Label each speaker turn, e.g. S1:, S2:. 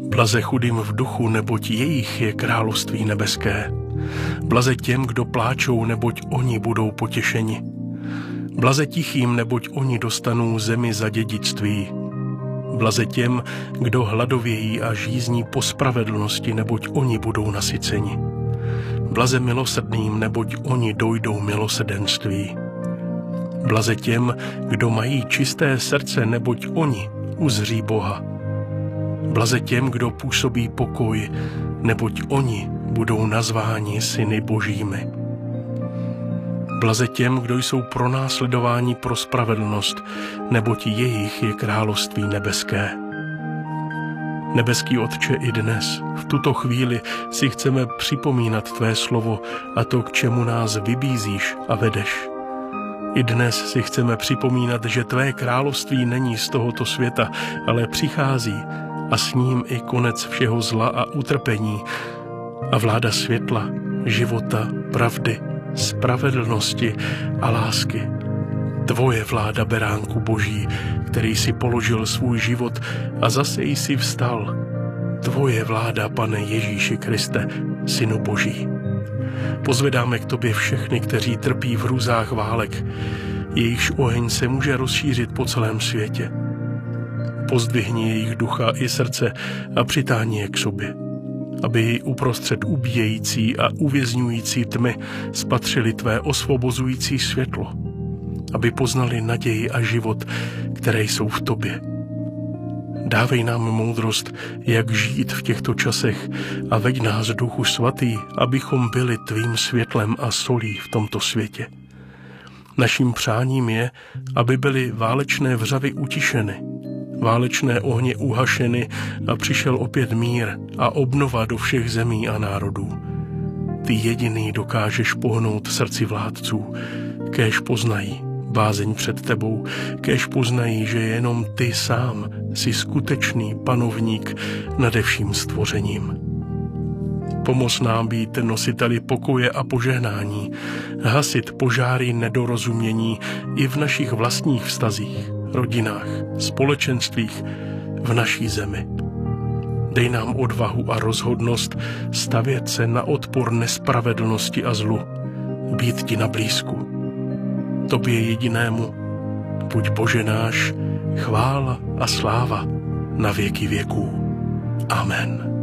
S1: Blaze chudým v duchu, neboť jejich je království nebeské. Blaze těm, kdo pláčou, neboť oni budou potěšeni. Blaze tichým, neboť oni dostanou zemi za dědictví. Blaze těm, kdo hladovějí a žízní po spravedlnosti, neboť oni budou nasyceni. Blaze milosrdným, neboť oni dojdou milosrdenství. Blaze těm, kdo mají čisté srdce, neboť oni uzří Boha. Blaze těm, kdo působí pokoj, neboť oni budou nazváni syny božími. Blaze těm, kdo jsou pronásledováni pro spravedlnost, neboť jejich je království nebeské. Nebeský Otče, i dnes, v tuto chvíli si chceme připomínat tvé slovo a to, k čemu nás vybízíš a vedeš. I dnes si chceme připomínat, že tvé království není z tohoto světa, ale přichází a s ním i konec všeho zla a utrpení a vláda světla, života, pravdy, spravedlnosti a lásky. Tvoje vláda, beránku boží, který si položil svůj život a zase jsi vstal. Tvoje vláda, Pane Ježíši Kriste, Synu boží. Pozvedáme k tobě všechny, kteří trpí v hrůzách válek, jejichž oheň se může rozšířit po celém světě. Pozdvihni jejich ducha i srdce a přitáhni je k sobě, aby uprostřed ubíjející a uvězňující tmy spatřili tvé osvobozující světlo, aby poznali naději a život, které jsou v tobě. Dávej nám moudrost, jak žít v těchto časech a veď nás, Duchu Svatý, abychom byli tvým světlem a solí v tomto světě. Naším přáním je, aby byly válečné vřavy utišeny, válečné ohně uhašeny a přišel opět mír a obnova do všech zemí a národů. Ty jediný dokážeš pohnout srdci vládců, kéž poznají bázeň před tebou, kéž poznají, že jenom ty sám jsi skutečný panovník nade vším stvořením. Pomoz nám být nositeli pokoje a požehnání, hasit požáry nedorozumění i v našich vlastních vztazích, rodinách, společenstvích, v naší zemi. Dej nám odvahu a rozhodnost stavět se na odpor nespravedlnosti a zlu, být ti na blízku. Tobě jedinému, buď Bože náš, chvála a sláva na věky věků. Amen.